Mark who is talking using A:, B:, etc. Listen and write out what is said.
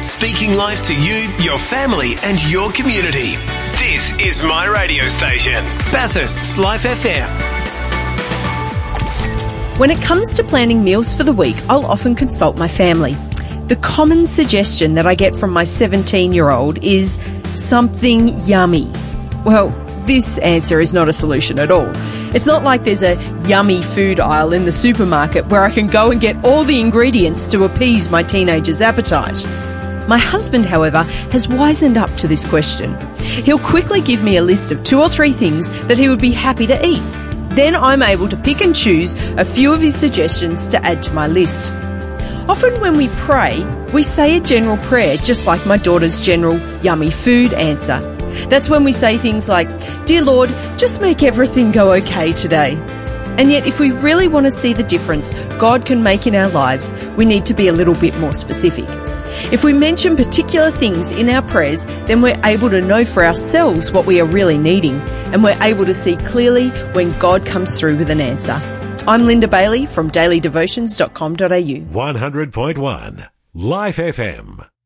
A: Speaking life to you, your family and your community. This is my radio station, Bathurst's Life FM.
B: When it comes to planning meals for the week, I'll often consult my family. The common suggestion that I get from my 17-year-old is something yummy. Well, this answer is not a solution at all. It's not like there's a yummy food aisle in the supermarket where I can go and get all the ingredients to appease my teenager's appetite. My husband, however, has wisened up to this question. He'll quickly give me a list of 2 or 3 things that he would be happy to eat. Then I'm able to pick and choose a few of his suggestions to add to my list. Often when we pray, we say a general prayer, just like my daughter's general yummy food answer. That's when we say things like, "Dear Lord, just make everything go okay today." And yet, if we really want to see the difference God can make in our lives, we need to be a little bit more specific. If we mention particular things in our prayers, then we're able to know for ourselves what we are really needing, and we're able to see clearly when God comes through with an answer. I'm Linda Bailey from dailydevotions.com.au.
C: 100.1 Life FM.